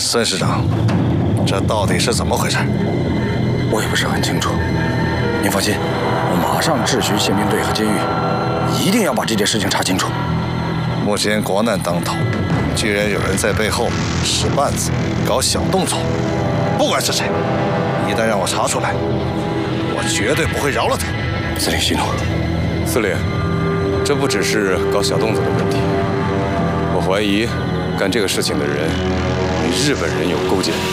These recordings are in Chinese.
孙师长，这到底是怎么回事？ 我也不是很清楚。您放心，我马上质询宪兵队和监狱，一定要把这件事情查清楚。 目前国难当头，居然有人在背后使绊子、搞小动作，不管是谁，一旦让我查出来，我绝对不会饶了他。 司令息怒。 司令，这不只是搞小动作的问题，我怀疑干这个事情的人与日本人有勾结。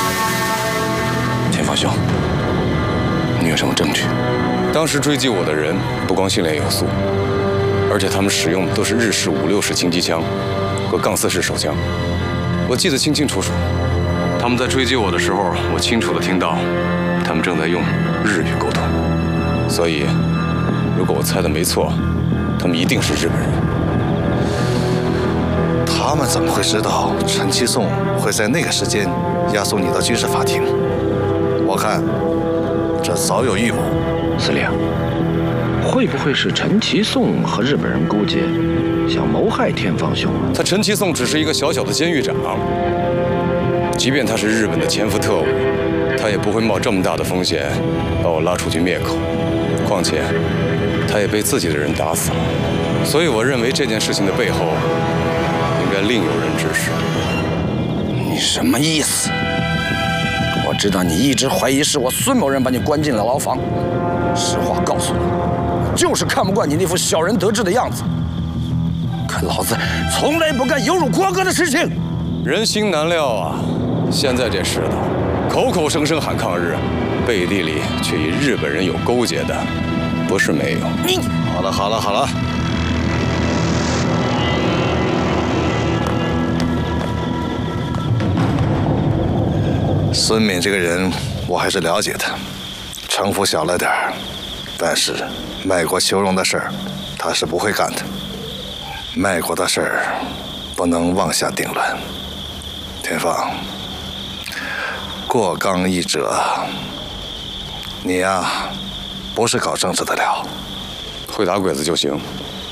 前方兄，你有什么证据？ 当时追击我的人不光训练有素，而且他们使用的都是日式5、6式轻机枪和杠4式手枪。我记得清清楚楚，他们在追击我的时候，我清楚地听到他们正在用日语沟通。所以，如果我猜的没错，他们一定是日本人。 他们怎么会知道陈其颂会在那个时间押送你到军事法庭？我看这早有预谋。 司令，会不会是陈其颂和日本人勾结，想谋害天方兄啊？ 他陈其颂只是一个小小的监狱长，即便他是日本的潜伏特务，他也不会冒这么大的风险把我拉出去灭口。况且，他也被自己的人打死了。所以我认为这件事情的背后，应该另有人指使。 你什么意思？我知道你一直怀疑是我孙某人把你关进了牢房。实话告诉你，就是看不惯你那副小人得志的样子。可老子从来不干有辱国歌的事情。 人心难料啊！现在这世道，口口声声喊抗日，背地里却与日本人有勾结的，不是没有。 你好了好了好了，孙敏这个人我还是了解的，城府小了点儿，但是卖国求荣的事儿他是不会干的。卖国的事儿不能妄下定论。田放，过刚易折，你呀，不是搞政治的了。 会打鬼子就行。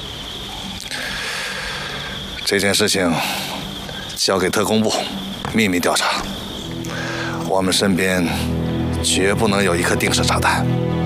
这件事情交给特工部秘密调查，我们身边绝不能有一颗定时炸弹。